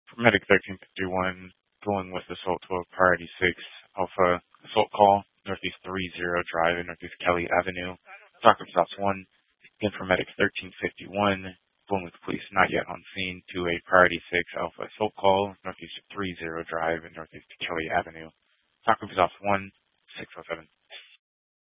Medic 1351, going with assault 12, priority 6, Alpha, assault call, Northeast 30 Drive and Northeast Kelly Avenue. Talk with Stops 1, again for Medic 1351, going with police not yet on scene to a priority 6, Alpha, assault call, Northeast 30 Drive and Northeast Kelly Avenue. Talk with Stops 1, 607.